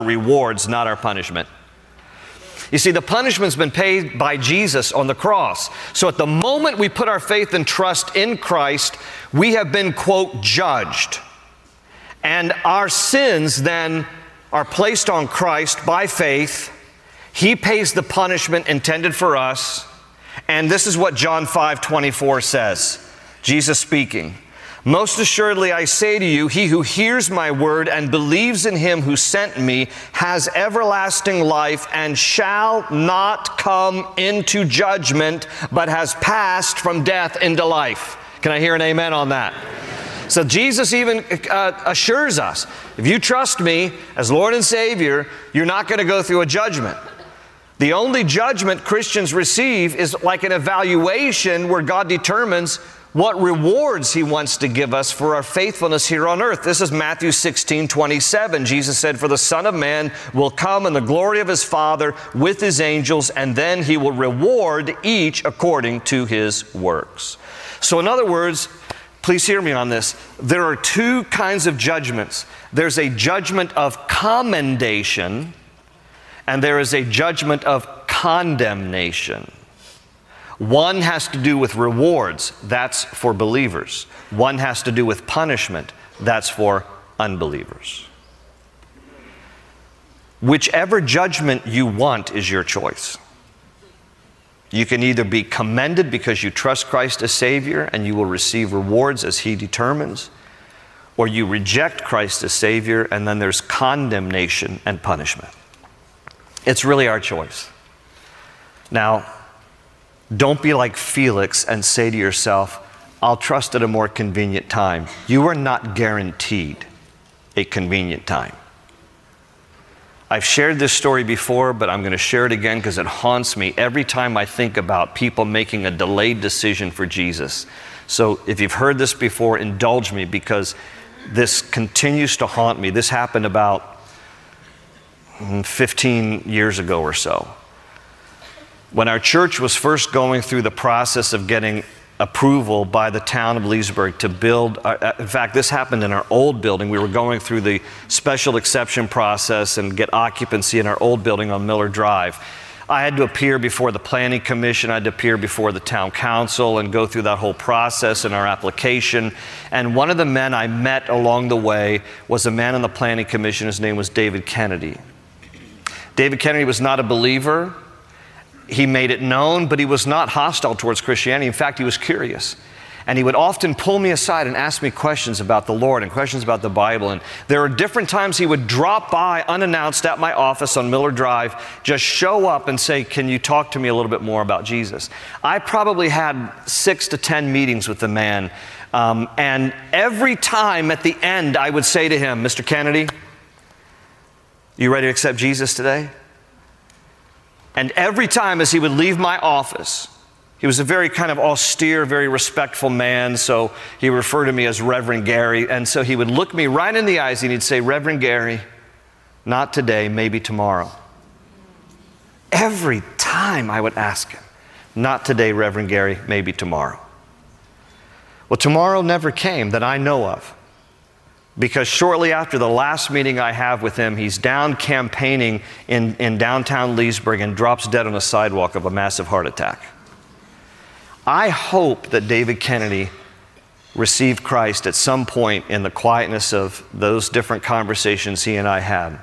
rewards, not our punishment. You see, the punishment's been paid by Jesus on the cross. So at the moment we put our faith and trust in Christ, we have been, quote, judged. And our sins then are placed on Christ by faith. He pays the punishment intended for us. And this is what John 5:24 says. Jesus speaking. Most assuredly I say to you, he who hears my word and believes in him who sent me has everlasting life and shall not come into judgment, but has passed from death into life. Can I hear an amen on that? So Jesus even assures us, if you trust me as Lord and Savior, you're not going to go through a judgment. The only judgment Christians receive is like an evaluation where God determines what rewards He wants to give us for our faithfulness here on earth. This is Matthew 16:27. Jesus said, "For the Son of Man will come in the glory of His Father with His angels, and then He will reward each according to his works." So in other words, please hear me on this. There are two kinds of judgments. There's a judgment of commendation, and there is a judgment of condemnation. One has to do with rewards. That's for believers. One has to do with punishment. That's for unbelievers. Whichever judgment you want is your choice. You can either be commended because you trust Christ as Savior and you will receive rewards as He determines, or you reject Christ as Savior and then there's condemnation and punishment. It's really our choice. Now, don't be like Felix and say to yourself, I'll trust at a more convenient time. You are not guaranteed a convenient time. I've shared this story before, but I'm going to share it again because it haunts me every time I think about people making a delayed decision for Jesus. So if you've heard this before, indulge me because this continues to haunt me. This happened about 15 years ago or so. When our church was first going through the process of getting approval by the town of Leesburg to build, in fact, this happened in our old building. We were going through the special exception process and get occupancy in our old building on Miller Drive. I had to appear before the Planning Commission, I had to appear before the Town Council and go through that whole process in our application. And one of the men I met along the way was a man on the Planning Commission. His name was David Kennedy. David Kennedy was not a believer. He made it known, but he was not hostile towards Christianity. In fact, he was curious. And he would often pull me aside and ask me questions about the Lord and questions about the Bible. And there are different times he would drop by unannounced at my office on Miller Drive, just show up and say, can you talk to me a little bit more about Jesus? I probably had 6 to 10 meetings with the man. And every time at the end, I would say to him, Mr. Kennedy, you ready to accept Jesus today? And every time as he would leave my office, he was a very kind of austere, very respectful man, so he referred to me as Reverend Gary. And so he would look me right in the eyes and he'd say, Reverend Gary, not today, maybe tomorrow. Every time I would ask him, not today, Reverend Gary, maybe tomorrow. Well, tomorrow never came that I know of. Because shortly after the last meeting I have with him, he's down campaigning in downtown Leesburg and drops dead on the sidewalk of a massive heart attack. I hope that David Kennedy received Christ at some point in the quietness of those different conversations he and I had.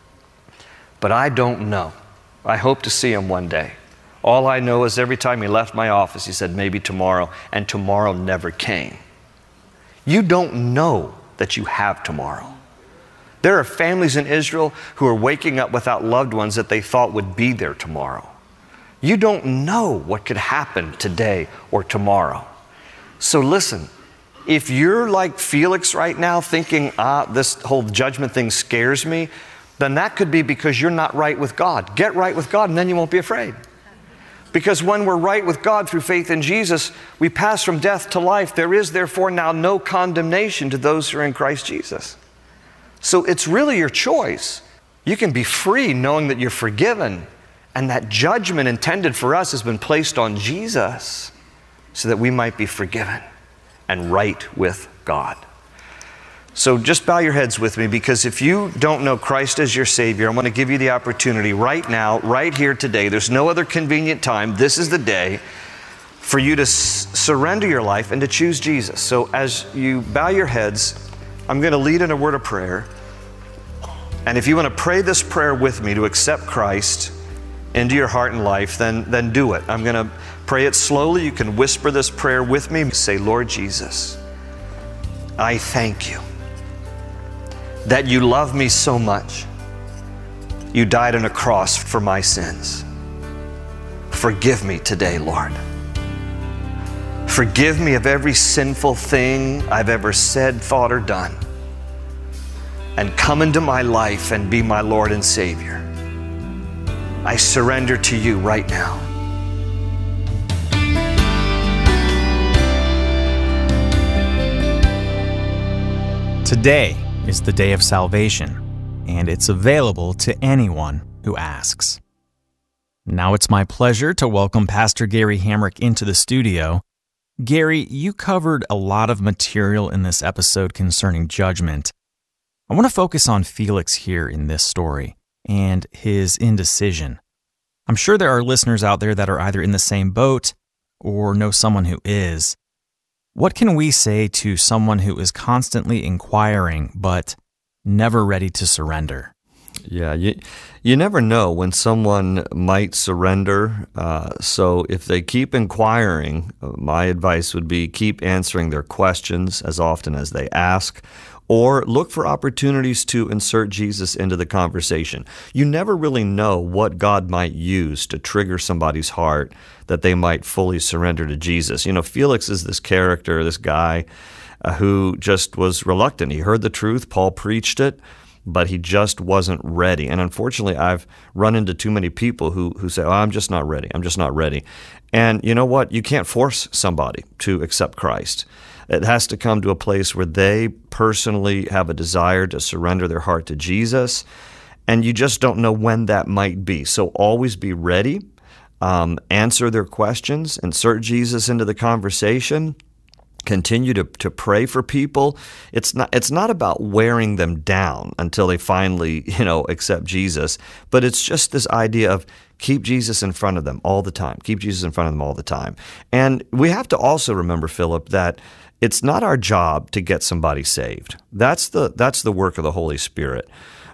But I don't know. I hope to see him one day. All I know is every time he left my office, he said, maybe tomorrow, and tomorrow never came. You don't know that you have tomorrow. There are families in Israel who are waking up without loved ones that they thought would be there tomorrow. You don't know what could happen today or tomorrow. So listen, if you're like Felix right now thinking, this whole judgment thing scares me, then that could be because you're not right with God. Get right with God and then you won't be afraid. Because when we're right with God through faith in Jesus, we pass from death to life. There is therefore now no condemnation to those who are in Christ Jesus. So it's really your choice. You can be free knowing that you're forgiven and that judgment intended for us has been placed on Jesus so that we might be forgiven and right with God. So just bow your heads with me, because if you don't know Christ as your Savior, I want to give you the opportunity right now, right here today. There's no other convenient time. This is the day for you to surrender your life and to choose Jesus. So as you bow your heads, I'm going to lead in a word of prayer. And if you want to pray this prayer with me to accept Christ into your heart and life, then do it. I'm going to pray it slowly. You can whisper this prayer with me. Say, Lord Jesus, I thank you that you love me so much. You died on a cross for my sins. Forgive me today, Lord. Forgive me of every sinful thing I've ever said, thought, or done. And come into my life and be my Lord and Savior. I surrender to you right now. Today is the day of salvation, and it's available to anyone who asks. Now it's my pleasure to welcome Pastor Gary Hamrick into the studio. Gary, you covered a lot of material in this episode concerning judgment. I want to focus on Felix here in this story and his indecision. I'm sure there are listeners out there that are either in the same boat or know someone who is. What can we say to someone who is constantly inquiring but never ready to surrender? Yeah, you never know when someone might surrender. So if they keep inquiring, my advice would be keep answering their questions as often as they ask, or look for opportunities to insert Jesus into the conversation. You never really know what God might use to trigger somebody's heart that they might fully surrender to Jesus. You know, Felix is this character, this guy who just was reluctant. He heard the truth, Paul preached it, but he just wasn't ready. And unfortunately, I've run into too many people who say, oh, I'm just not ready. I'm just not ready. And you know what? You can't force somebody to accept Christ. It has to come to a place where they personally have a desire to surrender their heart to Jesus, and you just don't know when that might be. So always be ready, answer their questions, insert Jesus into the conversation, continue to pray for people. It's not about wearing them down until they finally, accept Jesus, but it's just this idea of keep Jesus in front of them all the time. Keep Jesus in front of them all the time. And we have to also remember, Philip, that it's not our job to get somebody saved. That's the work of the Holy Spirit.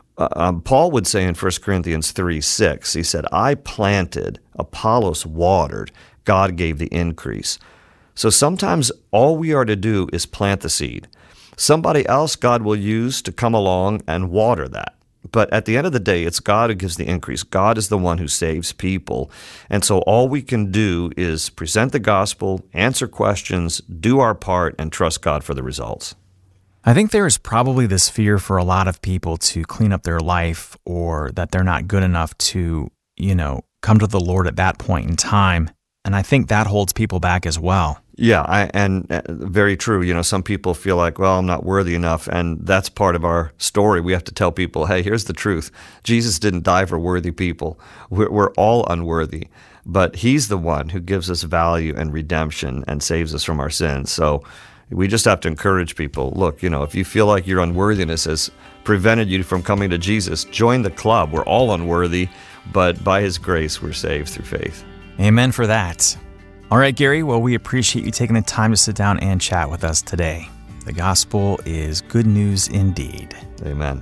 Paul would say in 1 Corinthians 3:6, he said, I planted, Apollos watered, God gave the increase. So sometimes all we are to do is plant the seed. Somebody else God will use to come along and water that. But at the end of the day, it's God who gives the increase. God is the one who saves people. And so all we can do is present the gospel, answer questions, do our part, and trust God for the results. I think there is probably this fear for a lot of people to clean up their life, or that they're not good enough to, come to the Lord at that point in time. And I think that holds people back as well. Yeah, and very true. Some people feel like, well, I'm not worthy enough, and that's part of our story. We have to tell people, hey, here's the truth. Jesus didn't die for worthy people. We're all unworthy, but He's the one who gives us value and redemption and saves us from our sins. So we just have to encourage people. Look, if you feel like your unworthiness has prevented you from coming to Jesus, join the club. We're all unworthy, but by His grace, we're saved through faith. Amen for that. All right, Gary, well, we appreciate you taking the time to sit down and chat with us today. The gospel is good news indeed. Amen.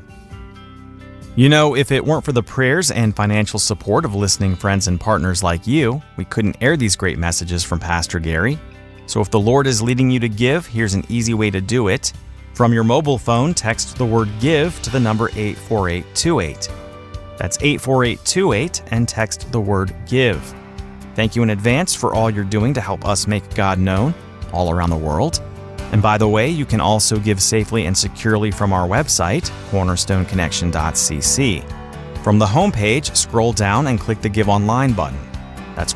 If it weren't for the prayers and financial support of listening friends and partners like you, we couldn't air these great messages from Pastor Gary. So if the Lord is leading you to give, here's an easy way to do it. From your mobile phone, text the word GIVE to the number 84828. That's 84828 and text the word GIVE. Thank you in advance for all you're doing to help us make God known all around the world. And by the way, you can also give safely and securely from our website, cornerstoneconnection.cc. From the homepage, scroll down and click the Give Online button. That's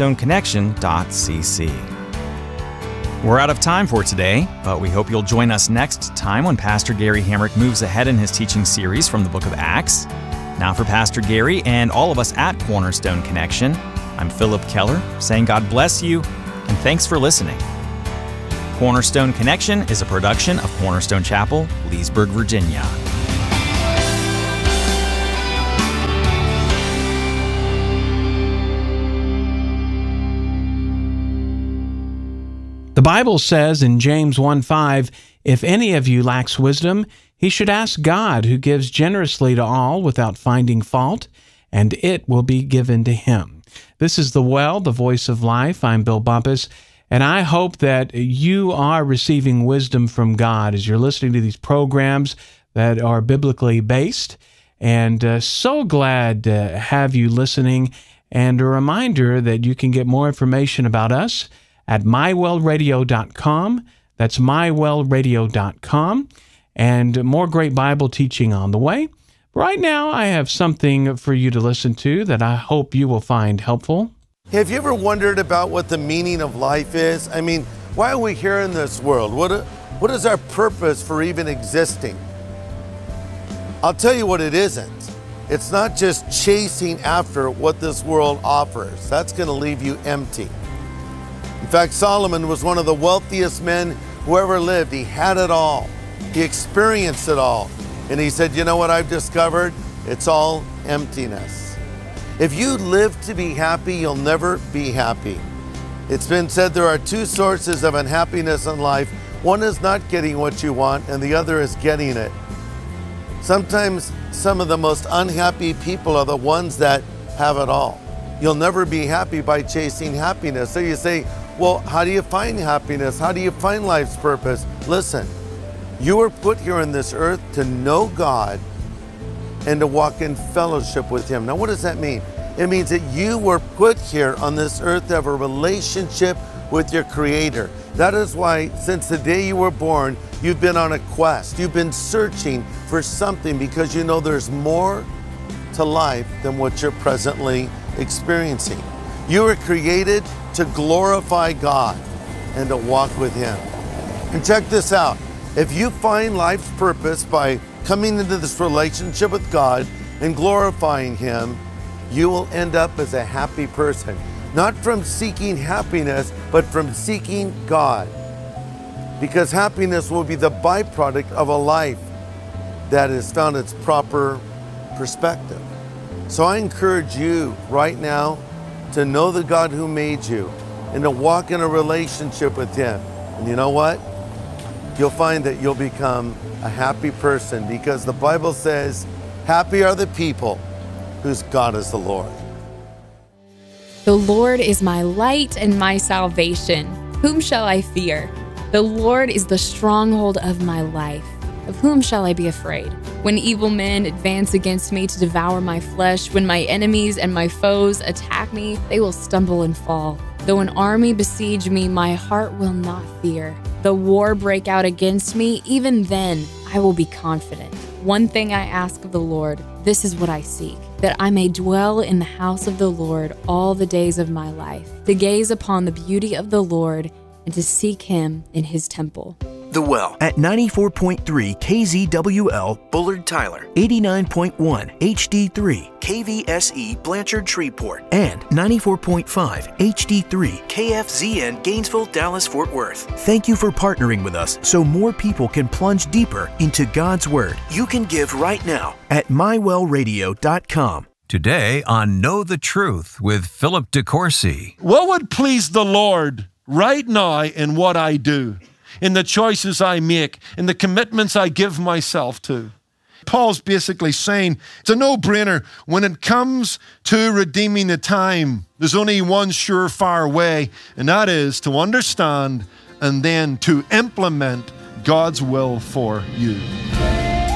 cornerstoneconnection.cc. We're out of time for today, but we hope you'll join us next time when Pastor Gary Hamrick moves ahead in his teaching series from the book of Acts. Now for Pastor Gary and all of us at Cornerstone Connection, I'm Philip Keller, saying God bless you, and thanks for listening. Cornerstone Connection is a production of Cornerstone Chapel, Leesburg, Virginia. The Bible says in James 1:5, "If any of you lacks wisdom, he should ask God, who gives generously to all without finding fault, and it will be given to him." This is The Well, the Voice of Life. I'm Bill Bumpus, and I hope that you are receiving wisdom from God as you're listening to these programs that are biblically based. And so glad to have you listening. And a reminder that you can get more information about us at mywellradio.com. That's mywellradio.com. And more great Bible teaching on the way. Right now, I have something for you to listen to that I hope you will find helpful. Have you ever wondered about what the meaning of life is? I mean, why are we here in this world? What is our purpose for even existing? I'll tell you what it isn't. It's not just chasing after what this world offers. That's going to leave you empty. In fact, Solomon was one of the wealthiest men who ever lived. He had it all. He experienced it all. And he said, you know what I've discovered? It's all emptiness. If you live to be happy, you'll never be happy. It's been said there are two sources of unhappiness in life. One is not getting what you want, and the other is getting it. Sometimes some of the most unhappy people are the ones that have it all. You'll never be happy by chasing happiness. So you say, well, how do you find happiness? How do you find life's purpose? Listen, you were put here on this earth to know God and to walk in fellowship with Him. Now, what does that mean? It means that you were put here on this earth to have a relationship with your Creator. That is why, since the day you were born, you've been on a quest. You've been searching for something because you know there's more to life than what you're presently experiencing. You were created to glorify God and to walk with Him. And check this out. If you find life's purpose by coming into this relationship with God and glorifying Him, you will end up as a happy person. Not from seeking happiness, but from seeking God. Because happiness will be the byproduct of a life that has found its proper perspective. So I encourage you right now to know the God who made you and to walk in a relationship with Him. And you know what? You'll find that you'll become a happy person because the Bible says, happy are the people whose God is the Lord. The Lord is my light and my salvation. Whom shall I fear? The Lord is the stronghold of my life. Of whom shall I be afraid? When evil men advance against me to devour my flesh, when my enemies and my foes attack me, they will stumble and fall. Though an army besiege me, my heart will not fear. Though war break out against me, even then I will be confident. One thing I ask of the Lord, this is what I seek, that I may dwell in the house of the Lord all the days of my life, to gaze upon the beauty of the Lord and to seek Him in His temple. The Well at 94.3 KZWL Bullard Tyler, 89.1 HD3 KVSE Blanchard Shreveport, and 94.5 HD3 KFZN Gainesville, Dallas, Fort Worth. Thank you for partnering with us so more people can plunge deeper into God's Word. You can give right now at mywellradio.com. Today on Know the Truth with Philip DeCourcy. What would please the Lord right now in what I do, in the choices I make, in the commitments I give myself to? Paul's basically saying it's a no-brainer. When it comes to redeeming the time, there's only one surefire way, and that is to understand and then to implement God's will for you.